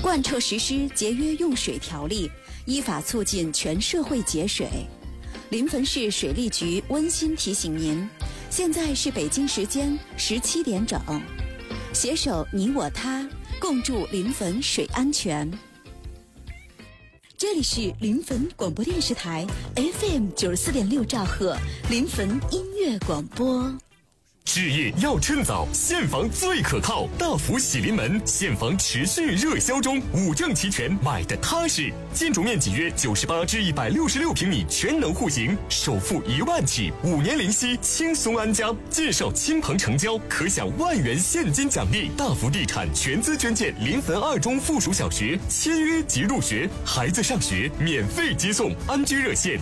贯彻实施节约用水条例，依法促进全社会节水。临汾市水利局温馨提醒您，现在是北京时间17点整，携手你我他，共筑临汾水安全。这里是临汾广播电视台 FM 94.6兆赫临汾音乐广播。 置业要趁早，现房最可靠。大福喜临门，现房持续热销中，5证齐全，买的踏实。建筑面积约98至166平米，全能户型，首付1万起，5年零息，轻松安家。介绍亲朋成交，可享1万元现金奖励。大福地产全资捐建临汾2中附属小学，签约即入学，孩子上学免费接送。安居热线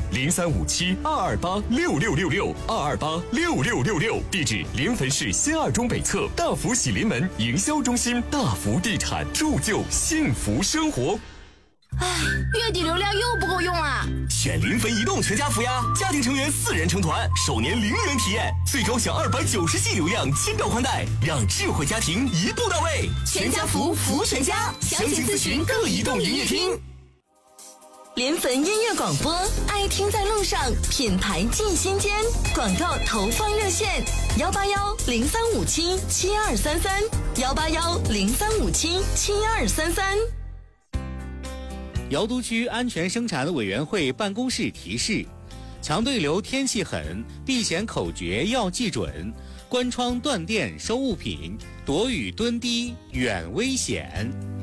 035722826666，22826666，地址临汾市新2中北侧大福喜临门营销中心。大福地产，铸就幸福生活。 月底流量又不够用啊！ 选临汾移动全家福呀，家庭成员4人成团，首年0元体验，最高享290G 流量，10兆宽带，让智慧家庭一步到位。 全家福，福全家，详情咨询各移动营业厅。 临汾音乐广播，爱听在路上，品牌进心间。广告投放热线：181-0357-7233，181-0357-7233。 瑶都区安全生产委员会办公室提示：强对流天气狠，避险口诀要记准，关窗断电收物品，躲雨蹲低远危险。